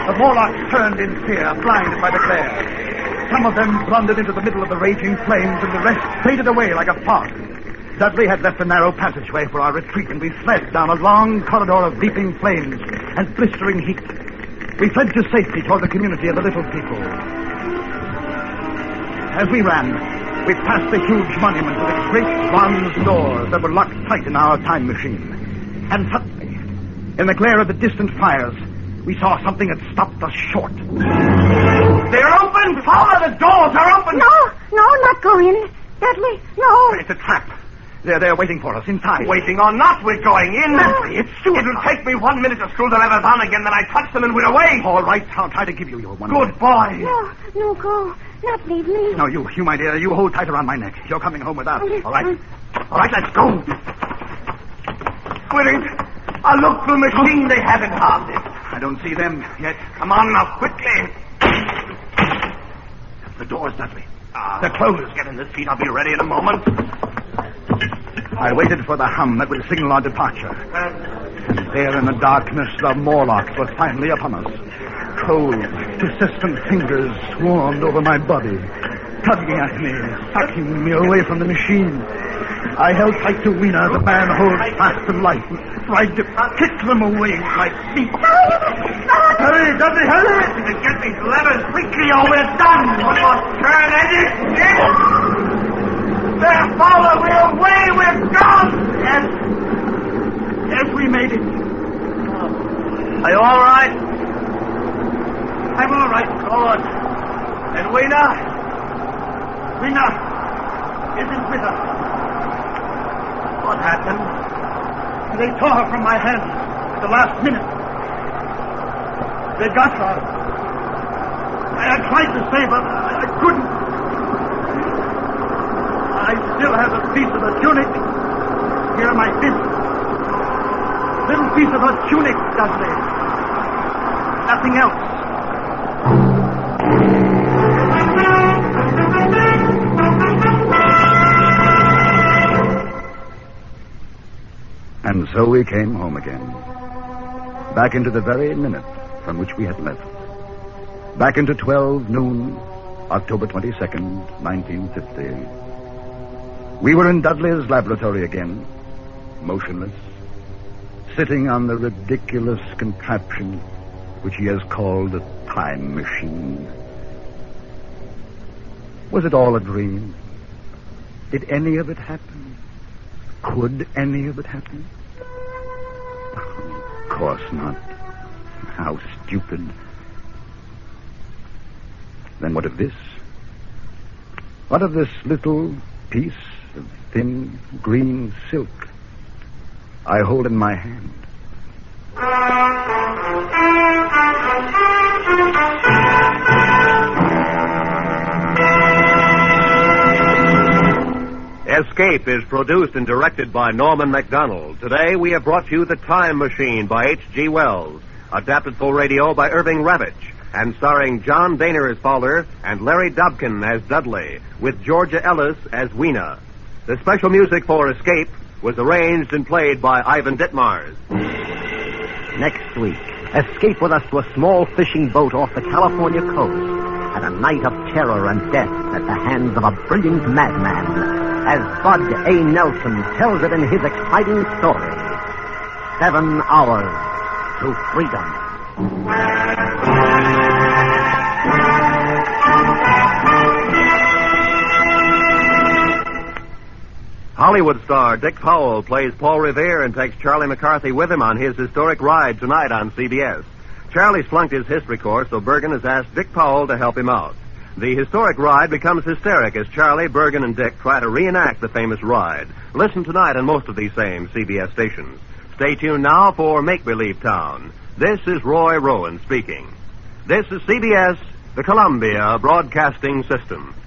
The Morlocks turned in fear, blinded by the glare. Some of them blundered into the middle of the raging flames, and the rest faded away like a fog. Dudley had left a narrow passageway for our retreat, and we fled down a long corridor of leaping flames and blistering heat. We fled to safety toward the community of the Little People. As we ran, we passed the huge monument with its great bronze doors that were locked tight in our time machine. And suddenly, in the glare of the distant fires, we saw something that stopped us short. They're open! Fowler, the doors are open! No, not go in. Dudley, no. It's a trap. They're waiting for us inside. Waiting or not, we're going in. It's suicide. It'll take me 1 minute to screw the levers on again, then I touch them and we're away. All right, I'll try to give you your 1 minute. Good boy. No, go. Not leave me. No, you, my dear, you hold tight around my neck. You're coming home with us. All right, let's go. Squirrel, I'll look through the machine they haven't harmed it. I don't see them yet. Come on now, quickly. The doors, Dudley. They're closed. Get in the seat. I'll be ready in a moment. I waited for the hum that would signal our departure. And there in the darkness, the Morlocks were finally upon us. Cold, persistent fingers swarmed over my body, tugging at me, sucking me away from the machine. I held tight to Weena as a man holds fast to life, and tried to kick them away with my feet. Hurry, Dudley, hurry! Get these levers quickly or we're done. One more turn, Eddie. There, Fowler, we're away, we're gone! Yes, we made it. Are you all right? I'm all right. Good. And Weena isn't with us. What happened? They tore her from my hands at the last minute. They got her. I tried to save her. I couldn't. I still have a piece of her tunic. Here are my fists. Little piece of her tunic, Dudley. Nothing else. And so we came home again. Back into the very minute from which we had left. Back into 12 noon, October 22nd, 1950. We were in Dudley's laboratory again, motionless, sitting on the ridiculous contraption which he has called a time machine. Was it all a dream? Did any of it happen? Could any of it happen? Of course not. How stupid. Then what of this? What of this little piece of thin green silk I hold in my hand? Escape is produced and directed by Norman MacDonald. Today we have brought you The Time Machine by H.G. Wells, adapted for radio by Irving Ravitch, and starring John Daner as Fowler and Larry Dobkin as Dudley, with Georgia Ellis as Weena. The special music for Escape was arranged and played by Ivan Ditmars. Next week, escape with us to a small fishing boat off the California coast and a night of terror and death at the hands of a brilliant madman, as Bud A. Nelson tells it in his exciting story, 7 Hours to Freedom. Hollywood star Dick Powell plays Paul Revere and takes Charlie McCarthy with him on his historic ride tonight on CBS. Charlie's flunked his history course, so Bergen has asked Dick Powell to help him out. The historic ride becomes hysteric as Charlie, Bergen, and Dick try to reenact the famous ride. Listen tonight on most of these same CBS stations. Stay tuned now for Make-Believe Town. This is Roy Rowan speaking. This is CBS, the Columbia Broadcasting System.